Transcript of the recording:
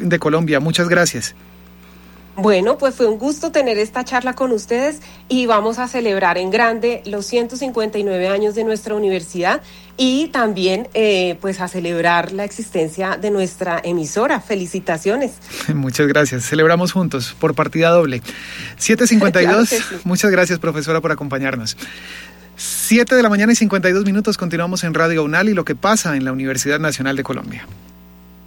de Colombia. Muchas gracias. Bueno, pues fue un gusto tener esta charla con ustedes y vamos a celebrar en grande los 159 años de nuestra universidad y también pues a celebrar la existencia de nuestra emisora. Felicitaciones. Muchas gracias. Celebramos juntos por partida doble. 7:52. Claro que sí. Muchas gracias, profesora, por acompañarnos. 7 de la mañana y 52 minutos. Continuamos en Radio UNAL y lo que pasa en la Universidad Nacional de Colombia.